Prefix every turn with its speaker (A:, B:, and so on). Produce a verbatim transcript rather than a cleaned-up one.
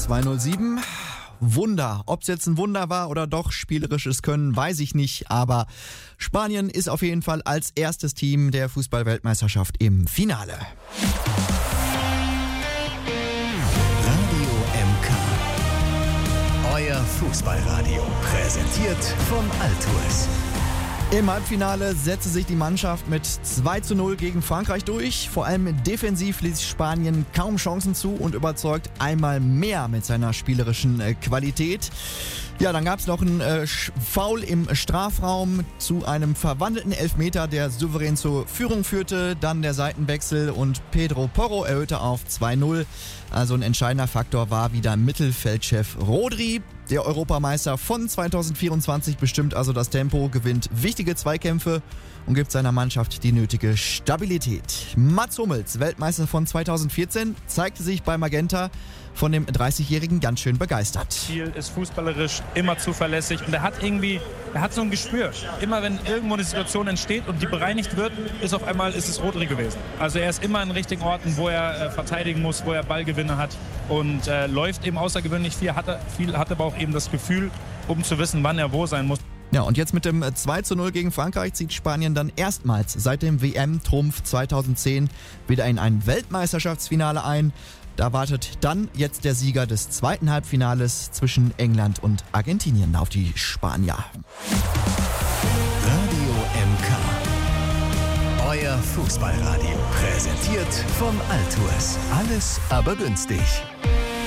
A: zwei null sieben. Wunder. Ob es jetzt ein Wunder war oder doch spielerisches Können, weiß ich nicht. Aber Spanien ist auf jeden Fall als erstes Team der Fußball-Weltmeisterschaft im Finale.
B: Radio M K. Euer Fußballradio. Präsentiert von Altours.
A: Im Halbfinale setzte sich die Mannschaft mit zwei zu null gegen Frankreich durch. Vor allem defensiv ließ Spanien kaum Chancen zu und überzeugt einmal mehr mit seiner spielerischen äh, Qualität. Ja, dann gab es noch einen äh, Foul im Strafraum zu einem verwandelten Elfmeter, der souverän zur Führung führte. Dann der Seitenwechsel und Pedro Porro erhöhte auf zwei null. Also ein entscheidender Faktor war wieder Mittelfeldchef Rodri. Der Europameister von zweitausendvierundzwanzig bestimmt also das Tempo, gewinnt wichtige Zweikämpfe und gibt seiner Mannschaft die nötige Stabilität. Mats Hummels, Weltmeister von zweitausendvierzehn, zeigte sich bei Magenta von dem dreißigjährigen ganz schön begeistert.
C: Ziel ist fußballerisch immer zuverlässig und er hat irgendwie, er hat so ein Gespür. Immer wenn irgendwo eine Situation entsteht und die bereinigt wird, ist auf einmal ist es Rodri gewesen. Also er ist immer an richtigen Orten, wo er äh, verteidigen muss, wo er Ballgewinne hat und äh, läuft eben außergewöhnlich viel, hat, er, viel, hat aber auch eben das Gefühl, um zu wissen, wann er wo sein muss.
A: Ja, und jetzt mit dem zwei zu null gegen Frankreich zieht Spanien dann erstmals seit dem W M-Trumpf zweitausendzehn wieder in ein Weltmeisterschaftsfinale ein. Da wartet dann jetzt der Sieger des zweiten Halbfinales zwischen England und Argentinien auf die Spanier.
B: Radio M K. Euer Fußballradio. Präsentiert von Altours. Alles aber günstig.